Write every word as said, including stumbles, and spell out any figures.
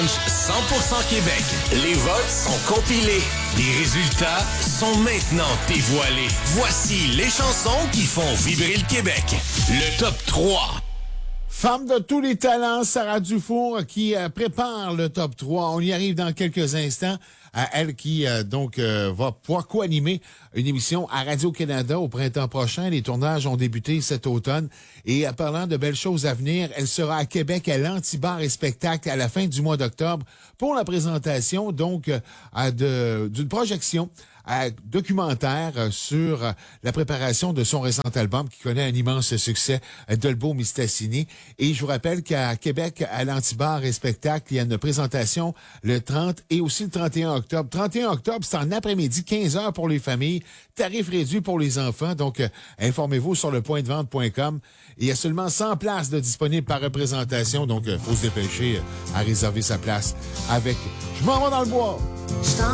cent pour cent Québec. Les votes sont compilés. Les résultats sont maintenant dévoilés. Voici les chansons qui font vibrer le Québec. Le top trois. Femme de tous les talents, Sarah Dufour, qui euh, prépare le top trois. On y arrive dans quelques instants. À elle qui, euh, donc, euh, va pouvoir co-animer une émission à Radio-Canada au printemps prochain. Les tournages ont débuté cet automne. Et en parlant de belles choses à venir, elle sera à Québec à l'Antibar et Spectacle à la fin du mois d'octobre pour la présentation, donc, euh, de, d'une projection un documentaire sur la préparation de son récent album qui connaît un immense succès, Dolbeau Mistassini. Et je vous rappelle qu'à Québec, à l'Antibar et Spectacle, il y a une présentation le trente et aussi le trente et un octobre. trente et un octobre, c'est en après-midi, quinze heures pour les familles, tarif réduit pour les enfants. Donc, euh, informez-vous sur le point de vente point com. Il y a seulement cent places de disponibles par représentation, donc il euh, faut se dépêcher euh, à réserver sa place avec « Je m'en vais dans le bois ».